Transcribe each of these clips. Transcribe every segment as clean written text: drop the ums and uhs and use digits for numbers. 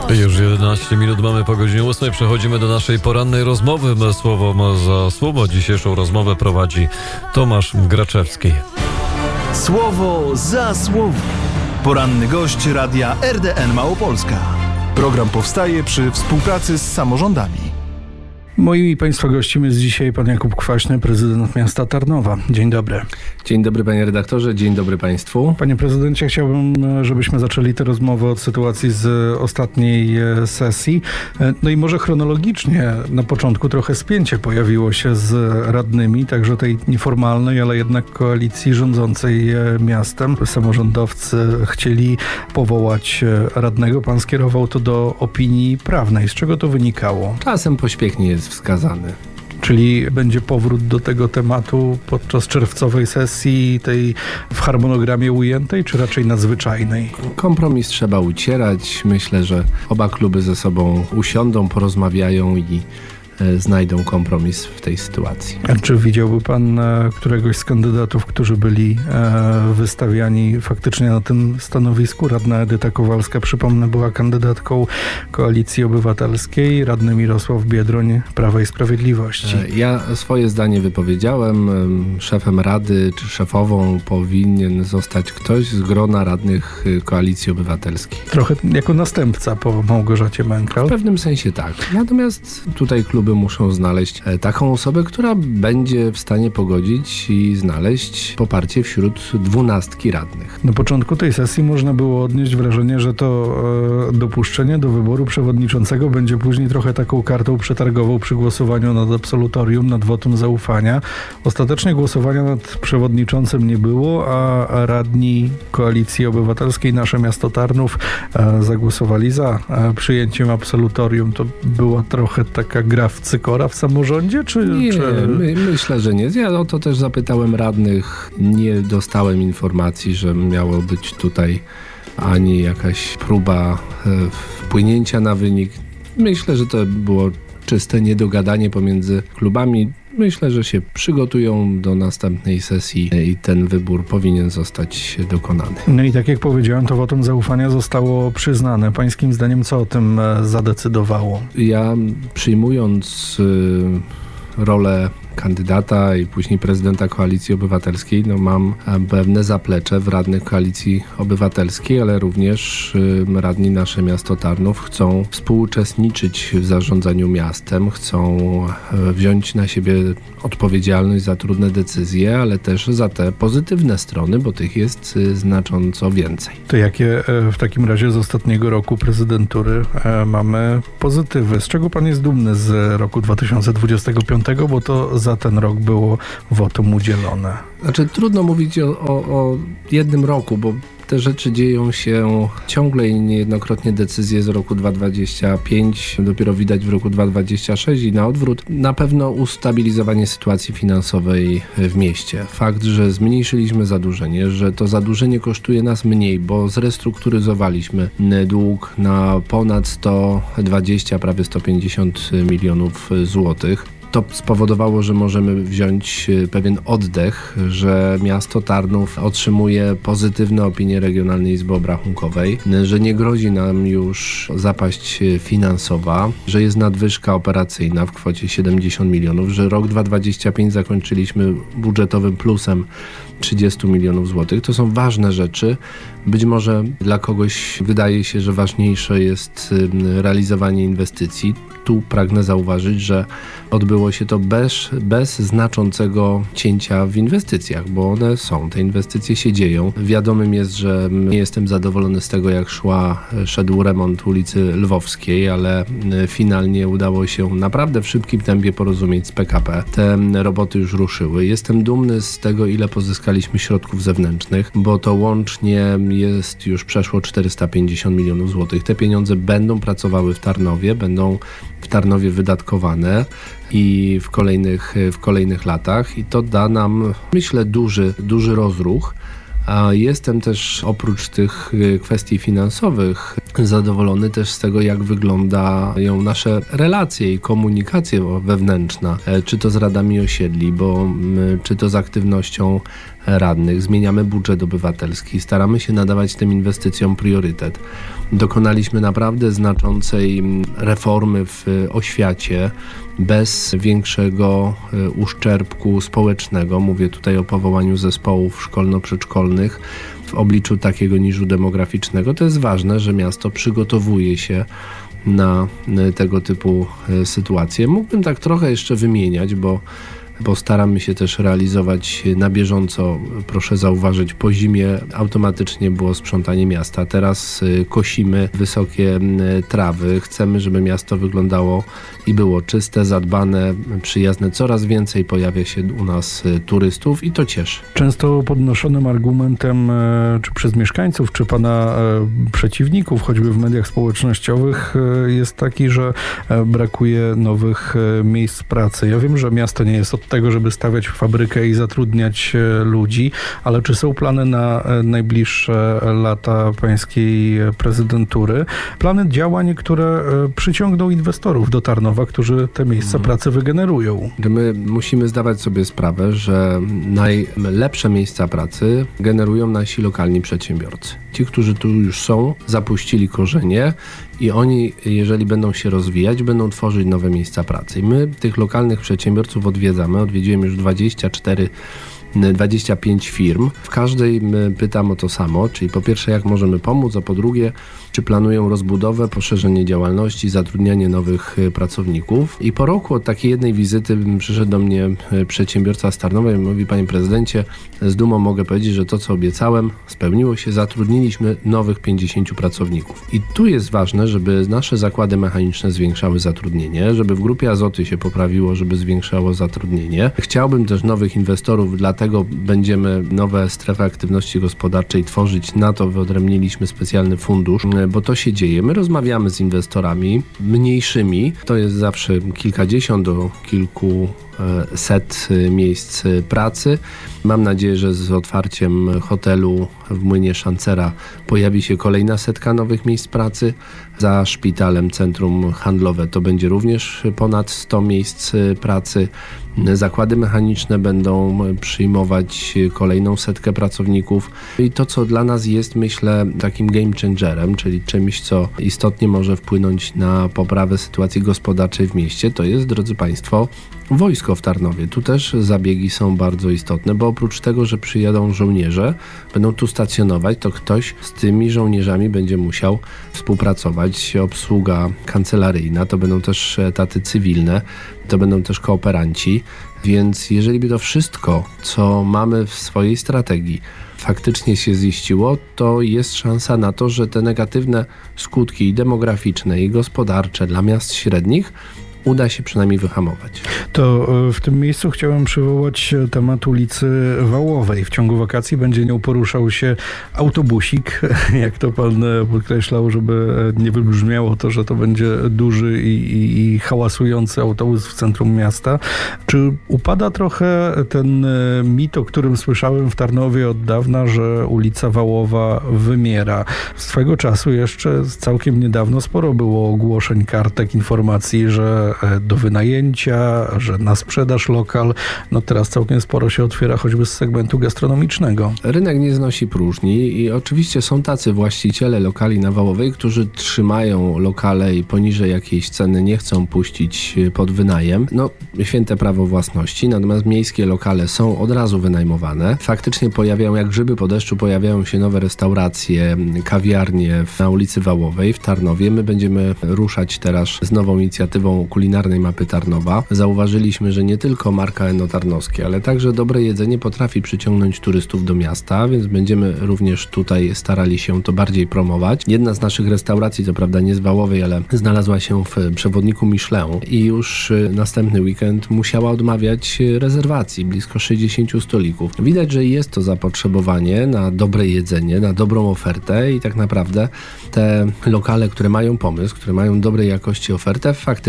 Już 11 minut mamy po godzinie 8. Przechodzimy do naszej porannej rozmowy. Słowo za słowo. Dzisiejszą rozmowę prowadzi Tomasz Graczewski. Słowo za słowo. Poranny gość Radia RDN Małopolska. Program powstaje przy współpracy z samorządami. Moim i Państwa gościem jest dzisiaj pan Jakub Kwaśny, prezydent miasta Tarnowa. Dzień dobry. Dzień dobry panie redaktorze, dzień dobry państwu. Panie prezydencie, chciałbym, żebyśmy zaczęli tę rozmowę od sytuacji z ostatniej sesji. No i może chronologicznie na początku trochę spięcie pojawiło się z radnymi, także tej nieformalnej, ale jednak koalicji rządzącej miastem. Samorządowcy chcieli powołać radnego. Pan skierował to do opinii prawnej. Z czego to wynikało? Czasem pośpiech nie jest wskazany. Czyli będzie powrót do tego tematu podczas czerwcowej sesji, tej w harmonogramie ujętej, czy raczej nadzwyczajnej? Kompromis trzeba ucierać. Myślę, że oba kluby ze sobą usiądą, porozmawiają i znajdą kompromis w tej sytuacji. A czy widziałby pan któregoś z kandydatów, którzy byli wystawiani faktycznie na tym stanowisku? Radna Edyta Kowalska, przypomnę, była kandydatką Koalicji Obywatelskiej, radny Mirosław Biedroń, Prawa i Sprawiedliwości. Ja swoje zdanie wypowiedziałem. Szefem rady czy szefową powinien zostać ktoś z grona radnych Koalicji Obywatelskiej. Trochę jako następca po Małgorzacie Menkal? W pewnym sensie tak. Natomiast tutaj kluby muszą znaleźć taką osobę, która będzie w stanie pogodzić i znaleźć poparcie wśród 12 radnych. Na początku tej sesji można było odnieść wrażenie, że to dopuszczenie do wyboru przewodniczącego będzie później trochę taką kartą przetargową przy głosowaniu nad absolutorium, nad wotum zaufania. Ostatecznie głosowania nad przewodniczącym nie było, a radni Koalicji Obywatelskiej, nasze miasto Tarnów, zagłosowali za przyjęciem absolutorium. To była trochę taka gra w cykora w samorządzie? Myślę, że nie. Ja o to też zapytałem radnych. Nie dostałem informacji, że miało być tutaj ani jakaś próba wpłynięcia na wynik. Myślę, że to było czyste niedogadanie pomiędzy klubami. Myślę, że się przygotują do następnej sesji i ten wybór powinien zostać dokonany. No i tak jak powiedziałem, to wotum zaufania zostało przyznane. Pańskim zdaniem co o tym zadecydowało? Ja przyjmując rolę kandydata i później prezydenta Koalicji Obywatelskiej, mam pewne zaplecze w radnych Koalicji Obywatelskiej, ale również radni nasze miasto Tarnów chcą współuczestniczyć w zarządzaniu miastem, chcą wziąć na siebie odpowiedzialność za trudne decyzje, ale też za te pozytywne strony, bo tych jest znacząco więcej. To jakie w takim razie z ostatniego roku prezydentury mamy pozytywy? Z czego pan jest dumny z roku 2025, bo to za ten rok było wotum udzielone? Znaczy trudno mówić o jednym roku, bo te rzeczy dzieją się ciągle i niejednokrotnie decyzje z roku 2025 dopiero widać w roku 2026 i na odwrót. Na pewno ustabilizowanie sytuacji finansowej w mieście. Fakt, że zmniejszyliśmy zadłużenie, że to zadłużenie kosztuje nas mniej, bo zrestrukturyzowaliśmy dług na ponad 120, prawie 150 milionów złotych. To spowodowało, że możemy wziąć pewien oddech, że miasto Tarnów otrzymuje pozytywne opinie Regionalnej Izby Obrachunkowej, że nie grozi nam już zapaść finansowa, że jest nadwyżka operacyjna w kwocie 70 milionów, że rok 2025 zakończyliśmy budżetowym plusem 30 milionów złotych. To są ważne rzeczy. Być może dla kogoś wydaje się, że ważniejsze jest realizowanie inwestycji. Tu pragnę zauważyć, że odbyło się to bez znaczącego cięcia w inwestycjach, bo one są, te inwestycje się dzieją. Wiadomym jest, że nie jestem zadowolony z tego, jak szedł remont ulicy Lwowskiej, ale finalnie udało się naprawdę w szybkim tempie porozumieć z PKP. Te roboty już ruszyły. Jestem dumny z tego, ile pozyskaliśmy środków zewnętrznych, bo to łącznie jest już przeszło 450 milionów złotych. Te pieniądze będą pracowały w Tarnowie, będą w Tarnowie wydatkowane i w kolejnych latach i to da nam, myślę, duży rozruch. A jestem też oprócz tych kwestii finansowych zadowolony też z tego, jak wyglądają nasze relacje i komunikacja wewnętrzna, czy to z radami osiedli, czy to z aktywnością radnych. Zmieniamy budżet obywatelski, staramy się nadawać tym inwestycjom priorytet. Dokonaliśmy naprawdę znaczącej reformy w oświacie, bez większego uszczerbku społecznego. Mówię tutaj o powołaniu zespołów szkolno-przedszkolnych w obliczu takiego niżu demograficznego. To jest ważne, że miasto przygotowuje się na tego typu sytuacje. Mógłbym tak trochę jeszcze wymieniać, bo staramy się też realizować na bieżąco. Proszę zauważyć, po zimie automatycznie było sprzątanie miasta. Teraz kosimy wysokie trawy. Chcemy, żeby miasto wyglądało i było czyste, zadbane, przyjazne. Coraz więcej pojawia się u nas turystów i to cieszy. Często podnoszonym argumentem, czy przez mieszkańców, czy pana przeciwników, choćby w mediach społecznościowych, jest taki, że brakuje nowych miejsc pracy. Ja wiem, że miasto nie jest od tego, żeby stawiać fabrykę i zatrudniać ludzi, ale czy są plany na najbliższe lata pańskiej prezydentury? Plany działań, które przyciągną inwestorów do Tarnowa, którzy te miejsca pracy wygenerują. My musimy zdawać sobie sprawę, że najlepsze miejsca pracy generują nasi lokalni przedsiębiorcy. Ci, którzy tu już są, zapuścili korzenie i oni, jeżeli będą się rozwijać, będą tworzyć nowe miejsca pracy. I my tych lokalnych przedsiębiorców odwiedziłem już 25 firm. W każdej pytam o to samo, czyli po pierwsze, jak możemy pomóc, a po drugie, czy planują rozbudowę, poszerzenie działalności, zatrudnianie nowych pracowników. I po roku od takiej jednej wizyty przyszedł do mnie przedsiębiorca z Tarnowa i mówi: panie prezydencie, z dumą mogę powiedzieć, że to, co obiecałem, spełniło się, zatrudniliśmy nowych 50 pracowników. I tu jest ważne, żeby nasze zakłady mechaniczne zwiększały zatrudnienie, żeby w Grupie Azoty się poprawiło, żeby zwiększało zatrudnienie. Chciałbym też nowych inwestorów, dlatego będziemy nowe strefy aktywności gospodarczej tworzyć. Na to wyodrębniliśmy specjalny fundusz, bo to się dzieje. My rozmawiamy z inwestorami mniejszymi. To jest zawsze kilkadziesiąt do kilkuset miejsc pracy. Mam nadzieję, że z otwarciem hotelu w Młynie Szancera pojawi się kolejna setka nowych miejsc pracy. Za szpitalem centrum handlowe to będzie również ponad 100 miejsc pracy. Zakłady mechaniczne będą przyjmować kolejną setkę pracowników. I to, co dla nas jest, myślę, takim game changerem, czyli czymś, co istotnie może wpłynąć na poprawę sytuacji gospodarczej w mieście, to jest, drodzy Państwo, wojsko w Tarnowie. Tu też zabiegi są bardzo istotne, bo oprócz tego, że przyjadą żołnierze, będą tu stacjonować, to ktoś z tymi żołnierzami będzie musiał współpracować. Obsługa kancelaryjna, to będą też etaty cywilne, to będą też kooperanci, więc jeżeli by to wszystko, co mamy w swojej strategii, faktycznie się ziściło, to jest szansa na to, że te negatywne skutki demograficzne i gospodarcze dla miast średnich uda się przynajmniej wyhamować. To w tym miejscu chciałem przywołać temat ulicy Wałowej. W ciągu wakacji będzie nią poruszał się autobusik, jak to pan podkreślał, żeby nie wybrzmiało to, że to będzie duży i hałasujący autobus w centrum miasta. Czy upada trochę ten mit, o którym słyszałem w Tarnowie od dawna, że ulica Wałowa wymiera? Swego czasu jeszcze całkiem niedawno sporo było ogłoszeń, kartek, informacji, że do wynajęcia, że na sprzedaż lokal. No teraz całkiem sporo się otwiera choćby z segmentu gastronomicznego. Rynek nie znosi próżni i oczywiście są tacy właściciele lokali na Wałowej, którzy trzymają lokale i poniżej jakiejś ceny nie chcą puścić pod wynajem. No, święte prawo własności, natomiast miejskie lokale są od razu wynajmowane. Faktycznie jak grzyby po deszczu pojawiają się nowe restauracje, kawiarnie na ulicy Wałowej w Tarnowie. My będziemy ruszać teraz z nową inicjatywą kulinarnej mapy Tarnowa. Zauważyliśmy, że nie tylko marka Eno Tarnowskie, ale także dobre jedzenie potrafi przyciągnąć turystów do miasta, więc będziemy również tutaj starali się to bardziej promować. Jedna z naszych restauracji, co prawda nie z Wałowej, ale znalazła się w przewodniku Michelin i już następny weekend musiała odmawiać rezerwacji, blisko 60 stolików. Widać, że jest to zapotrzebowanie na dobre jedzenie, na dobrą ofertę i tak naprawdę te lokale, które mają pomysł, które mają dobrej jakości ofertę, faktycznie mają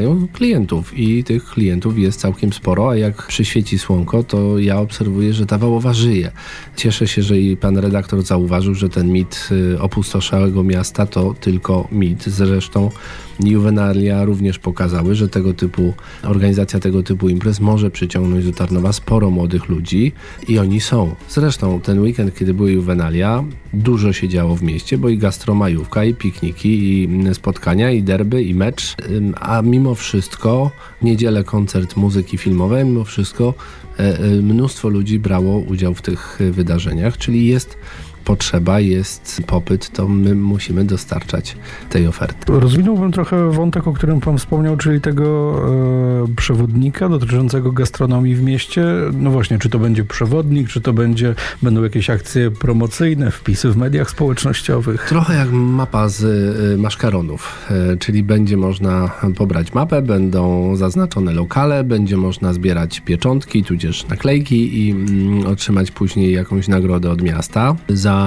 mają klientów i tych klientów jest całkiem sporo, a jak przyświeci słonko, to ja obserwuję, że ta Wałowa żyje. Cieszę się, że i pan redaktor zauważył, że ten mit opustoszałego miasta to tylko mit. Zresztą Juvenalia również pokazały, że organizacja tego typu imprez może przyciągnąć do Tarnowa sporo młodych ludzi i oni są. Zresztą ten weekend, kiedy były Juvenalia, dużo się działo w mieście, bo i gastromajówka, i pikniki, i spotkania, i derby, i mecz, a mimo wszystko w niedzielę koncert muzyki filmowej, mimo wszystko mnóstwo ludzi brało udział w tych wydarzeniach, czyli jest potrzeba, jest popyt, to my musimy dostarczać tej oferty. Rozwinąłbym trochę wątek, o którym pan wspomniał, czyli tego przewodnika dotyczącego gastronomii w mieście. No właśnie, czy to będzie przewodnik, czy to będą jakieś akcje promocyjne, wpisy w mediach społecznościowych? Trochę jak mapa z maszkaronów, czyli będzie można pobrać mapę, będą zaznaczone lokale, będzie można zbierać pieczątki, tudzież naklejki i otrzymać później jakąś nagrodę od miasta za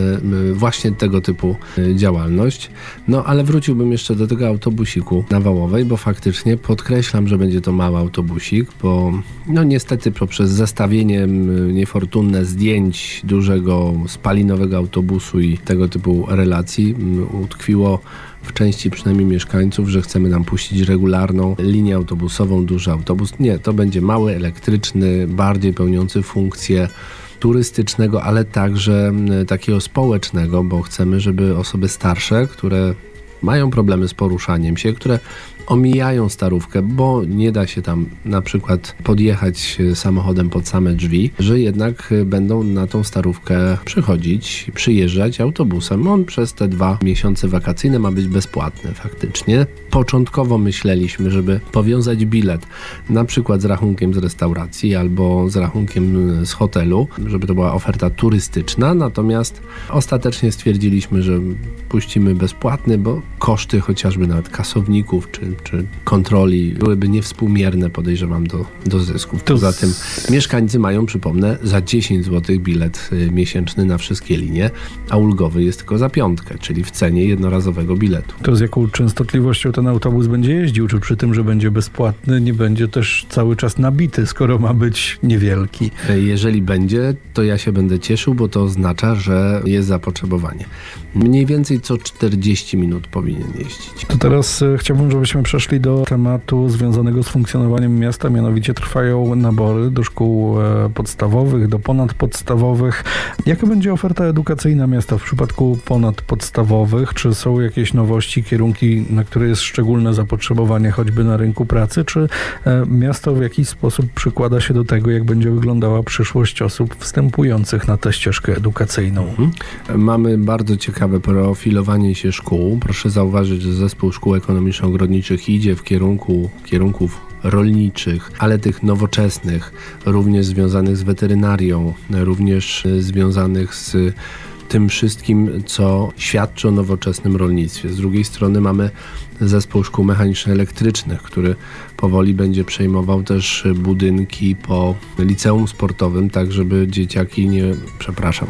właśnie tego typu działalność. No ale wróciłbym jeszcze do tego autobusiku na Wałowej, bo faktycznie podkreślam, że będzie to mały autobusik, bo no niestety poprzez zestawienie niefortunne zdjęć dużego spalinowego autobusu i tego typu relacji utkwiło w części przynajmniej mieszkańców, że chcemy nam puścić regularną linię autobusową, duży autobus. Nie, to będzie mały, elektryczny, bardziej pełniący funkcję turystycznego, ale także takiego społecznego, bo chcemy, żeby osoby starsze, które mają problemy z poruszaniem się, które omijają starówkę, bo nie da się tam na przykład podjechać samochodem pod same drzwi, że jednak będą na tą starówkę przyjeżdżać autobusem. On przez te 2 miesiące wakacyjne ma być bezpłatny faktycznie. Początkowo myśleliśmy, żeby powiązać bilet na przykład z rachunkiem z restauracji albo z rachunkiem z hotelu, żeby to była oferta turystyczna, natomiast ostatecznie stwierdziliśmy, że puścimy bezpłatny, bo koszty chociażby nawet kasowników czy kontroli byłyby niewspółmierne, podejrzewam, do zysków. Poza tym mieszkańcy mają, przypomnę, za 10 zł bilet miesięczny na wszystkie linie, a ulgowy jest tylko za 5, czyli w cenie jednorazowego biletu. To z jaką częstotliwością ten autobus będzie jeździł? Czy przy tym, że będzie bezpłatny, nie będzie też cały czas nabity, skoro ma być niewielki? Jeżeli będzie, to ja się będę cieszył, bo to oznacza, że jest zapotrzebowanie. Mniej więcej co 40 minut powinien jeździć. To teraz chciałbym, żebyśmy przeszli do tematu związanego z funkcjonowaniem miasta, mianowicie trwają nabory do szkół podstawowych, do ponadpodstawowych. Jaka będzie oferta edukacyjna miasta w przypadku ponadpodstawowych? Czy są jakieś nowości, kierunki, na które jest szczególne zapotrzebowanie, choćby na rynku pracy? Czy miasto w jakiś sposób przykłada się do tego, jak będzie wyglądała przyszłość osób wstępujących na tę ścieżkę edukacyjną? Mamy bardzo ciekawe profilowanie się szkół. Proszę zauważyć, że Zespół Szkół Ekonomiczno-Ogrodniczych idzie w kierunków rolniczych, ale tych nowoczesnych, również związanych z weterynarią, również związanych z tym wszystkim, co świadczy o nowoczesnym rolnictwie. Z drugiej strony mamy Zespół Szkół Mechaniczno-Elektrycznych, który powoli będzie przejmował też budynki po liceum sportowym, tak żeby dzieciaki